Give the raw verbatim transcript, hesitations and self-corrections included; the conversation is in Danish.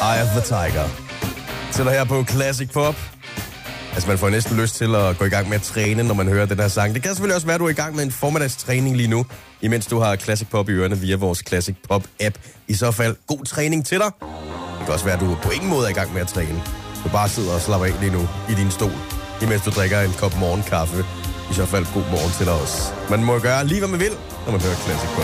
Eye of the Tiger. Sætter her på Classic Pop. Altså, man får næsten lyst til at gå i gang med at træne, når man hører den her sang. Det kan selvfølgelig også være, at du er i gang med en formiddagstræning lige nu, imens du har Classic Pop i ørerne via vores Classic Pop-app. I så fald, god træning til dig. Det kan også være, at du på ingen måde er i gang med at træne. Du bare sidder og slapper af lige nu i din stol, imens du drikker en kop morgenkaffe. I så fald, god morgen til dig også. Man må gøre lige, hvad man vil, når man hører Classic Pop.